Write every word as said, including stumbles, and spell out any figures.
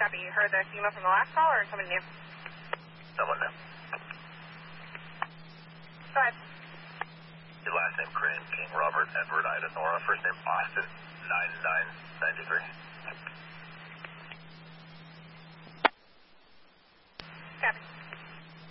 Copy. You heard the female from the last call or someone new? Someone new. Go ahead. Your last name, Crane, King, Robert, Edward, Ida, Nora. First name, Austin, nine nine nine three.